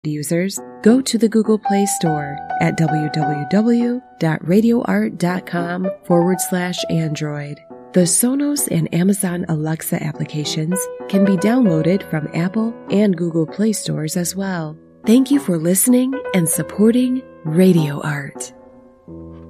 users, go to the Google Play Store at www.radioart.com/Android. The Sonos and Amazon Alexa applications can be downloaded from Apple and Google Play stores as well. Thank you for listening and supporting Radio Art.